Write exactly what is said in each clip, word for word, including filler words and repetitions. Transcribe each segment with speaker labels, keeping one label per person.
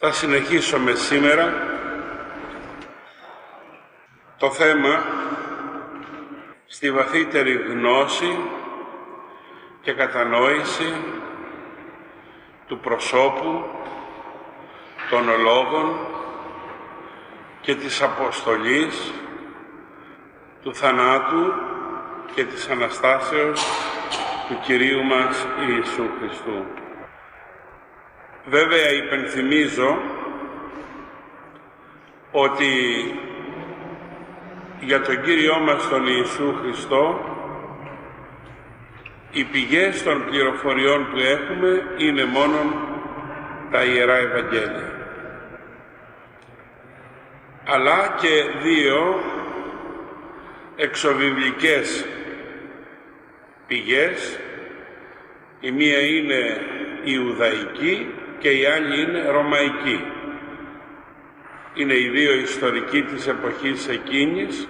Speaker 1: Θα συνεχίσουμε σήμερα το θέμα στη βαθύτερη γνώση και κατανόηση του προσώπου, των λόγων και της αποστολής, του θανάτου και της Αναστάσεως του Κυρίου μας Ιησού Χριστού. Βέβαια υπενθυμίζω ότι για τον Κύριό μας τον Ιησού Χριστό οι πηγές των πληροφοριών που έχουμε είναι μόνο τα Ιερά Ευαγγέλια, αλλά και δύο εξωβιβλικές πηγές. Η μία είναι Ιουδαϊκή και η άλλη είναι Ρωμαϊκή. Είναι οι δύο ιστορικοί της εποχής εκείνης,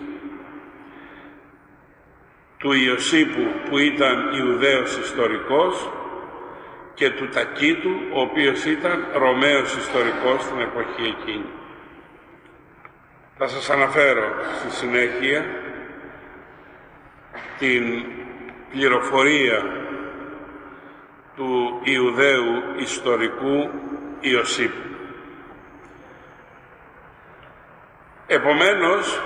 Speaker 1: του Ιωσήπου που ήταν Ιουδαίος ιστορικός και του Τακίτου, ο οποίος ήταν Ρωμαίος ιστορικός στην εποχή εκείνη. Θα σας αναφέρω στη συνέχεια την πληροφορία του Ιουδαίου ιστορικού Ιωσήπου. Επομένως,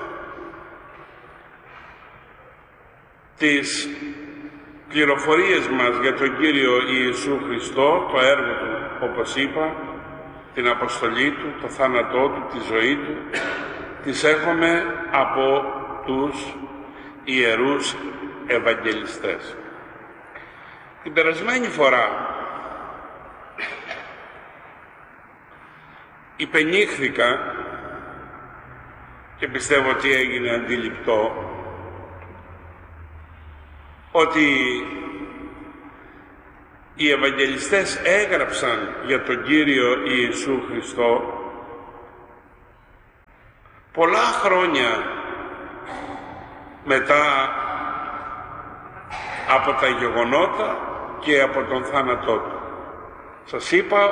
Speaker 1: τις πληροφορίες μας για τον Κύριο Ιησού Χριστό, το έργο του, όπως είπα, την αποστολή του, το θάνατό του, τη ζωή του, τις έχουμε από τους Ιερούς Ευαγγελιστές. Την περασμένη φορά υπενήχθηκα και πιστεύω ότι έγινε αντιληπτό ότι οι Ευαγγελιστές έγραψαν για τον Κύριο Ιησού Χριστό πολλά χρόνια μετά από τα γεγονότα και από τον θάνατό του. Σας είπα